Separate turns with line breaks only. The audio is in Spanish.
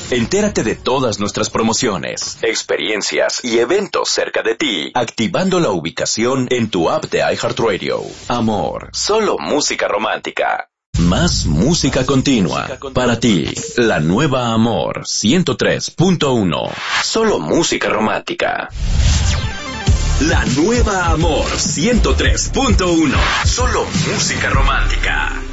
Entérate de todas nuestras promociones, experiencias y eventos cerca de ti, activando la ubicación en tu app de iHeartRadio. Amor, solo música romántica. Más música continua. Para ti, la nueva Amor 103.1. Solo música romántica. La nueva Amor 103.1. Solo música romántica.